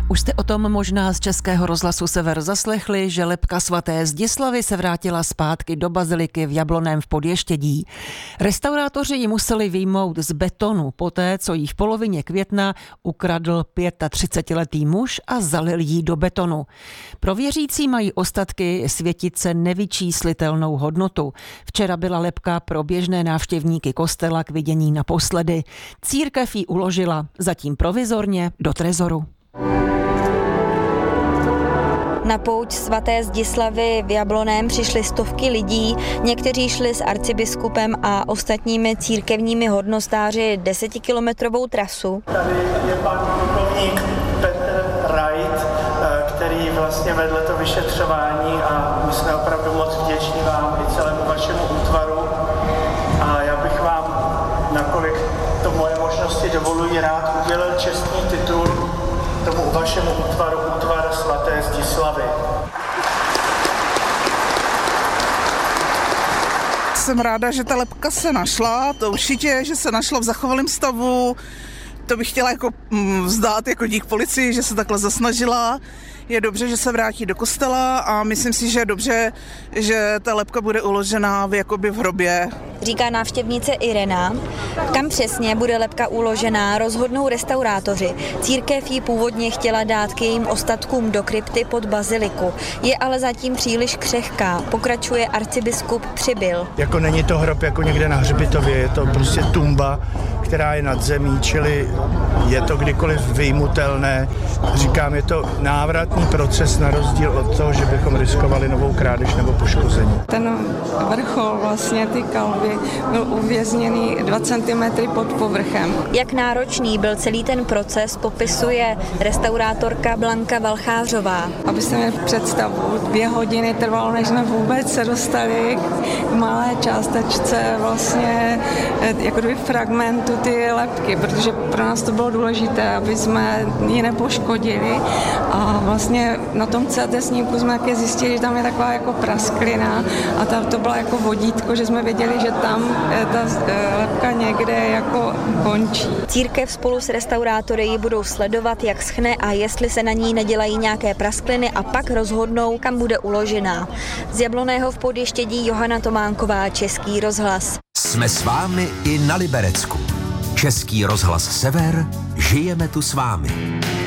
Už jste o tom možná z Českého rozhlasu Sever zaslechli, že lebka svaté Zdislavy se vrátila zpátky do baziliky v Jablonném v Podještědí. Restaurátoři ji museli vyjmout z betonu poté, co jí v polovině května ukradl 35letý muž a zalil jí do betonu. Pro věřící mají ostatky světice nevyčíslitelnou hodnotu. Včera byla lebka pro běžné návštěvníky kostela k vidění naposledy. Církev ji uložila, zatím provizorně, do trezoru. Na pouť svaté Zdislavy v Jablonném přišly stovky lidí, někteří šli s arcibiskupem a ostatními církevními hodnostáři 10kilometrovou trasu. Tady je pan plukovník Petr Rajt, který vlastně vedl to vyšetřování a my jsme opravdu moc vděční vám i celému vašemu útvaru a já bych vám, nakolik to moje možnosti dovolují, rád udělil čestný titul tomu vašemu útvaru, útvar svaté Zdislavy. Jsem ráda, že ta lebka se našla, to určitě, že se našla v zachovalém stavu. To bych chtěla jako vzdát jako dík policii, že se takhle zasnažila. Je dobře, že se vrátí do kostela a myslím si, že je dobře, že ta lebka bude uložena v hrobě. Říká návštěvnice Irena. Kam přesně bude lebka uložená, rozhodnou restaurátoři. Církev ji původně chtěla dát k jejím ostatkům do krypty pod baziliku. Je ale zatím příliš křehká, pokračuje arcibiskup Přibyl. Jako není to hrob jako někde na hřbitově, je to prostě tumba, která je nad zemí, čili je to kdykoliv vyjmutelné. Říkám, je to návratný proces na rozdíl od toho, že bychom riskovali novou krádež nebo poškození. Ten vrchol vlastně ty kalby byl uvězněný 2 cm pod povrchem. Jak náročný byl celý ten proces, popisuje restaurátorka Blanka Valchářová. Abyste měli představu, 2 hodiny trvalo, než jsme vůbec se dostali k malé částečce vlastně jako kdyby fragmentu ty lebky, protože pro nás to bylo důležité, aby jsme ji nepoškodili a vlastně na tom CT snímku jsme také zjistili, že tam je taková jako prasklina a tam to bylo jako vodítko, že jsme věděli, že tam ta lebka někde jako končí. Církev spolu s restaurátory ji budou sledovat, jak schne a jestli se na ní nedělají nějaké praskliny a pak rozhodnou, kam bude uložená. Z Jablonného v Podještědí Johana Tománková, Český rozhlas. Jsme s vámi i na Liberecku. Český rozhlas Sever, žijeme tu s vámi.